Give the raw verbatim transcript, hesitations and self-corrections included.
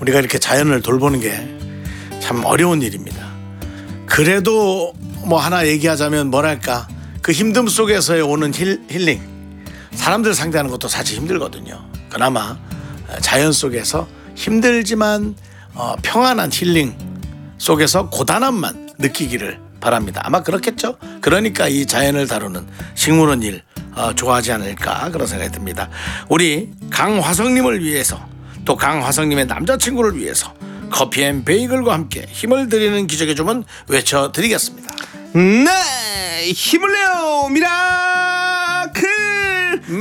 우리가 이렇게 자연을 돌보는 게 참 어려운 일입니다. 그래도 뭐 하나 얘기하자면 뭐랄까 그 힘듦 속에서 오는 힐, 힐링 사람들 상대하는 것도 사실 힘들거든요. 그나마 자연 속에서 힘들지만 어, 평안한 힐링 속에서 고단함만 느끼기를 바랍니다. 아마 그렇겠죠. 그러니까 이 자연을 다루는 식물원 일 어, 좋아하지 않을까 그런 생각이 듭니다. 우리 강화성님을 위해서 또 강화성님의 남자친구를 위해서 커피앤베이글과 함께 힘을 드리는 기적의 주문 외쳐드리겠습니다. 네, 힘을 내요 미라.